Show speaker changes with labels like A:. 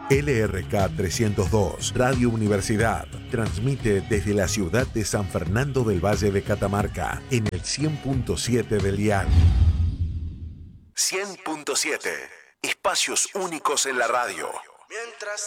A: LRK 302, Radio Universidad, transmite desde la ciudad de San Fernando del Valle de Catamarca, en el 100.7 del dial. 100.7, espacios únicos en la radio. Mientras